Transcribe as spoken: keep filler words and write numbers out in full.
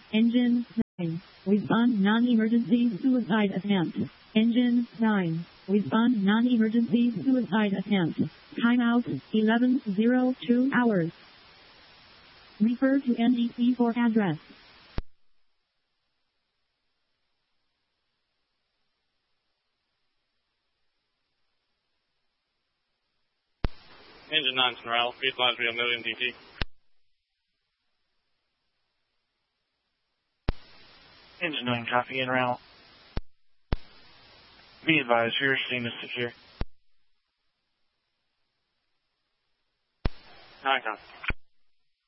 Engine nine. Respond non-emergency suicide attempt. Engine nine. Respond non-emergency suicide attempt. Timeout eleven oh two hours. Refer to N E C for address. Engine nine, Snorrel. Baseline three million D T. Engine nine, copy, en route. Be advised, your scene is secure. nine, copy.